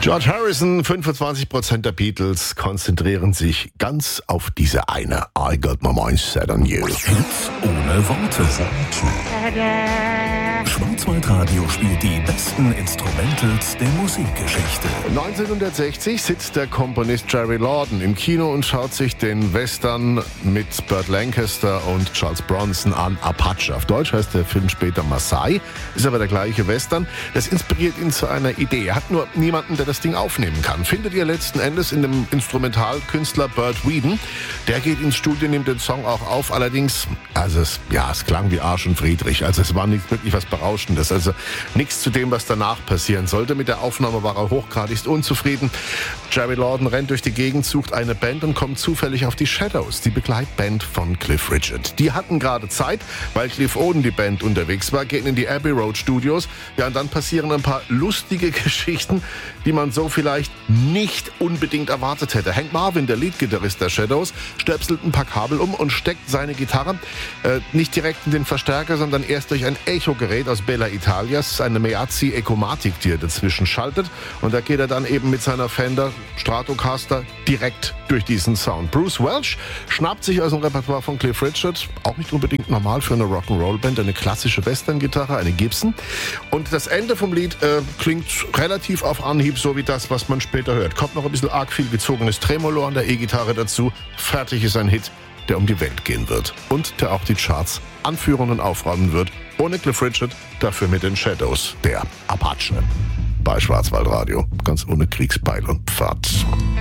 George Harrison, 25% der Beatles konzentrieren sich ganz auf diese eine. I got my mind set on you. Hits ohne Worte. Schwarzwaldradio spielt die besten Instrumentals der Musikgeschichte. 1960 sitzt der Komponist Jerry Lawton im Kino und schaut sich den Western mit Burt Lancaster und Charles Bronson an, Apache. Auf Deutsch heißt der Film später Maasai, ist aber der gleiche Western. Das inspiriert ihn zu einer Idee. Er hat nur niemanden, der das Ding aufnehmen kann. Findet ihr letzten Endes in dem Instrumentalkünstler Burt Whedon. Der geht ins Studio, nimmt den Song auch auf. Allerdings, es klang wie Arsch und Friedrich. Also es war nicht wirklich was Berauschendes. Also nichts zu dem, was danach passieren sollte. Mit der Aufnahme war er hochgradigst unzufrieden. Jerry Lawton rennt durch die Gegend, sucht eine Band und kommt zufällig auf die Shadows, die Begleitband von Cliff Richard. Die hatten gerade Zeit, weil Cliff ohne die Band unterwegs war, gehen in die Abbey Road Studios. Ja, und dann passieren ein paar lustige Geschichten, die man so vielleicht nicht unbedingt erwartet hätte. Hank Marvin, der Leadgitarrist der Shadows, stöpselt ein paar Kabel um und steckt seine Gitarre nicht direkt in den Verstärker, sondern erst durch ein Echo-Gerät aus Bella Italias, eine Meazzi Ecomatic, die er dazwischen schaltet. Und da geht er dann eben mit seiner Fender Stratocaster direkt durch diesen Sound. Bruce Welch schnappt sich aus dem Repertoire von Cliff Richard, auch nicht unbedingt normal für eine Rock'n'Roll-Band, eine klassische Western-Gitarre, eine Gibson. Und das Ende vom Lied klingt relativ auf Anhieb so wie das, was man später hört. Kommt noch ein bisschen arg viel gezogenes Tremolo an der E-Gitarre dazu. Fertig ist ein Hit, der um die Welt gehen wird. Und der auch die Charts anführen und aufräumen wird. Ohne Cliff Richard, dafür mit den Shadows, der Apache. Bei Schwarzwaldradio, ganz ohne Kriegsbeil und Pfad.